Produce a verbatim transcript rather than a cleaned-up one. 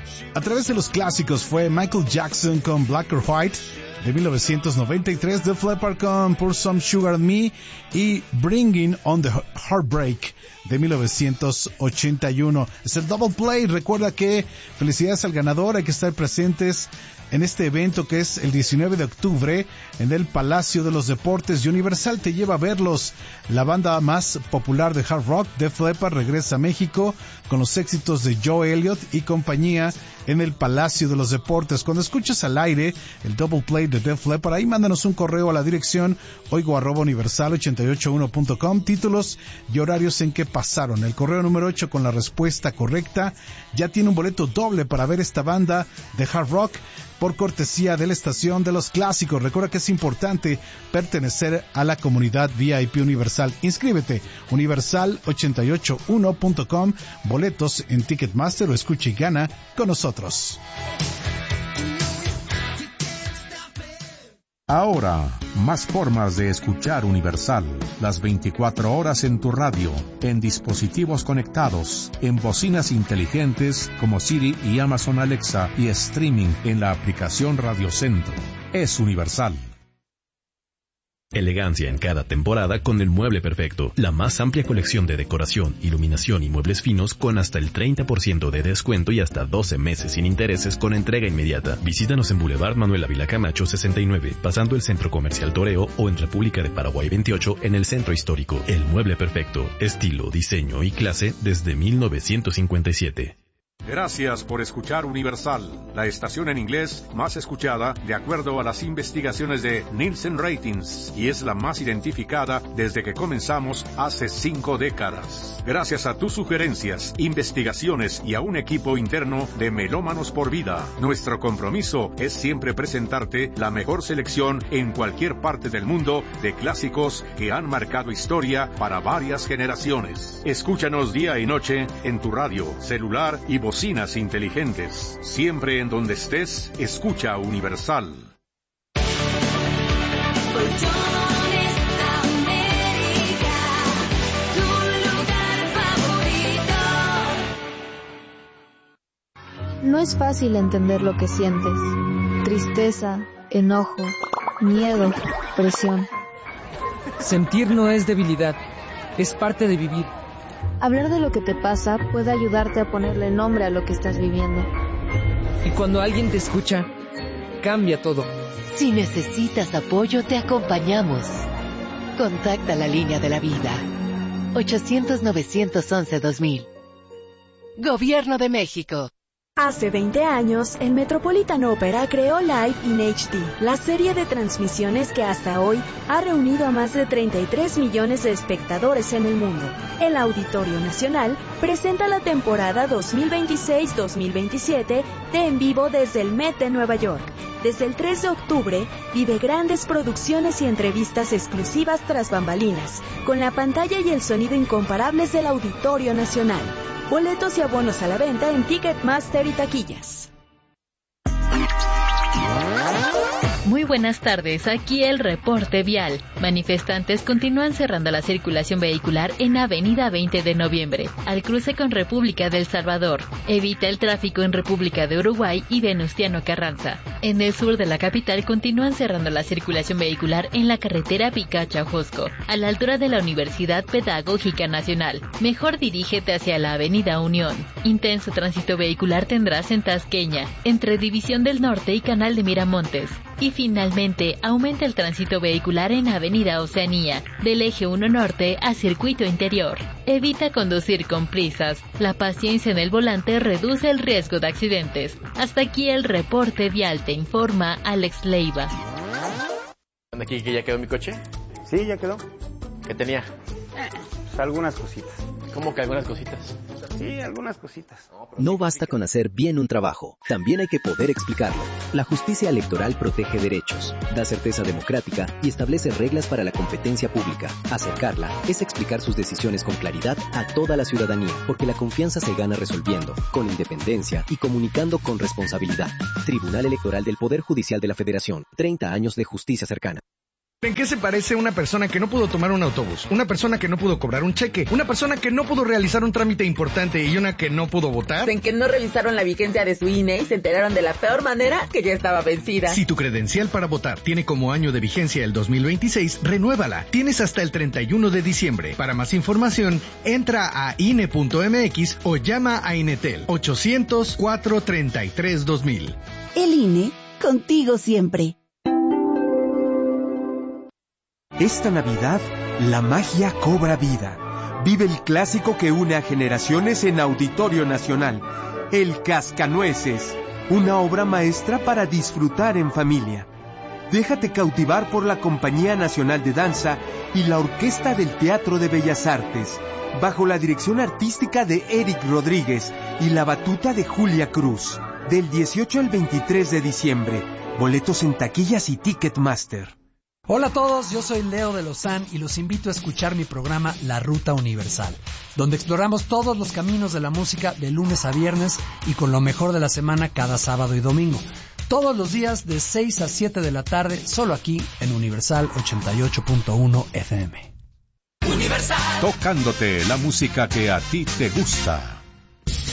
A través de los clásicos fue Michael Jackson con Black or White de mil novecientos noventa y tres, Def Leppard con Pour Some Sugar on Me y Bringing on the Heartbreak de mil novecientos ochenta y uno. Es el Double Play. Recuerda que felicidades al ganador, hay que estar presentes en este evento que es el diecinueve de octubre en el Palacio de los Deportes, y Universal te lleva a verlos. La banda más popular de hard rock, Def Leppard, regresa a México con los éxitos de Joe Elliott y compañía en el Palacio de los Deportes. Cuando escuches al aire el Double Play de Def Leppard, ahí mándanos un correo a la dirección oigo arroba universal ochenta y ocho uno punto com, títulos y horarios en que pasaron. El correo número ocho con la respuesta correcta ya tiene un boleto doble para ver esta banda de hard rock por cortesía de la estación de los clásicos. Recuerda que es importante pertenecer a la comunidad V I P Universal. Inscríbete, universal ochenta y ocho uno punto com, boletos en Ticketmaster o escucha y gana con nosotros. Ahora, más formas de escuchar Universal. Las veinticuatro horas en tu radio, en dispositivos conectados, en bocinas inteligentes como Siri y Amazon Alexa, y streaming en la aplicación Radio Centro. Es Universal. Elegancia en cada temporada con el mueble perfecto. La más amplia colección de decoración, iluminación y muebles finos con hasta el treinta por ciento de descuento y hasta doce meses sin intereses con entrega inmediata. Visítanos en Boulevard Manuel Ávila Camacho sesenta y nueve, pasando el Centro Comercial Toreo, o en República de Paraguay veintiocho en el Centro Histórico. El mueble perfecto. Estilo, diseño y clase desde mil novecientos cincuenta y siete. Gracias por escuchar Universal, la estación en inglés más escuchada de acuerdo a las investigaciones de Nielsen Ratings, y es la más identificada desde que comenzamos hace cinco décadas. Gracias a tus sugerencias, investigaciones y a un equipo interno de Melómanos por Vida, nuestro compromiso es siempre presentarte la mejor selección en cualquier parte del mundo de clásicos que han marcado historia para varias generaciones. Escúchanos día y noche en tu radio, celular y bocinas inteligentes. Siempre en donde estés, escucha Universal. No es fácil entender lo que sientes. Tristeza, enojo, miedo, presión. Sentir no es debilidad, es parte de vivir. Hablar de lo que te pasa puede ayudarte a ponerle nombre a lo que estás viviendo. Y cuando alguien te escucha, cambia todo. Si necesitas apoyo, te acompañamos. Contacta la línea de la vida. ochocientos, novecientos once, dos mil. Gobierno de México. Hace veinte años, el Metropolitan Opera creó Live in H D, la serie de transmisiones que hasta hoy ha reunido a más de treinta y tres millones de espectadores en el mundo. El Auditorio Nacional presenta la temporada dos mil veintiséis dos mil veintisiete de En Vivo desde el Met de Nueva York. Desde el tres de octubre, vive grandes producciones y entrevistas exclusivas tras bambalinas, con la pantalla y el sonido incomparables del Auditorio Nacional. Boletos y abonos a la venta en Ticketmaster y taquillas. Muy buenas tardes, aquí el reporte vial. Manifestantes continúan cerrando la circulación vehicular en Avenida veinte de noviembre, al cruce con República del Salvador. Evita el tráfico en República de Uruguay y Venustiano Carranza. En el sur de la capital continúan cerrando la circulación vehicular en la carretera Picacha-Ojosco, a la altura de la Universidad Pedagógica Nacional. Mejor dirígete hacia la Avenida Unión. Intenso tránsito vehicular tendrás en Tasqueña, entre División del Norte y Canal de Miramontes. Y finalmente, aumenta el tránsito vehicular en Avenida Oceanía, del Eje uno Norte a Circuito Interior. Evita conducir con prisas. La paciencia en el volante reduce el riesgo de accidentes. Hasta aquí el reporte vial, te informa Alex Leiva. ¿Aquí que ya quedó mi coche? Sí, ya quedó. ¿Qué tenía? Pues algunas cositas. ¿Cómo que algunas cositas? Sí, algunas cositas. No basta con hacer bien un trabajo, también hay que poder explicarlo. La justicia electoral protege derechos, da certeza democrática y establece reglas para la competencia pública. Acercarla es explicar sus decisiones con claridad a toda la ciudadanía, porque la confianza se gana resolviendo, con independencia y comunicando con responsabilidad. Tribunal Electoral del Poder Judicial de la Federación, treinta años de justicia cercana. ¿En qué se parece una persona que no pudo tomar un autobús, una persona que no pudo cobrar un cheque, una persona que no pudo realizar un trámite importante y una que no pudo votar? En que no revisaron la vigencia de su I N E y se enteraron de la peor manera que ya estaba vencida. Si tu credencial para votar tiene como año de vigencia el dos mil veintiséis, renuévala. Tienes hasta el treinta y uno de diciembre. Para más información, entra a I N E punto M X o llama a Inetel ochocientos, cuatrocientos treinta y tres, dos mil. El I N E, contigo siempre. Esta Navidad, la magia cobra vida. Vive el clásico que une a generaciones en Auditorio Nacional, El Cascanueces, una obra maestra para disfrutar en familia. Déjate cautivar por la Compañía Nacional de Danza y la Orquesta del Teatro de Bellas Artes, bajo la dirección artística de Eric Rodríguez y la batuta de Julia Cruz. Del dieciocho al veintitrés de diciembre, boletos en taquillas y Ticketmaster. Hola a todos, yo soy Leo de Lozán y los invito a escuchar mi programa La Ruta Universal, donde exploramos todos los caminos de la música de lunes a viernes y con lo mejor de la semana cada sábado y domingo. Todos los días de seis a siete de la tarde, solo aquí en Universal ochenta y ocho punto uno F M. Universal. Tocándote la música que a ti te gusta.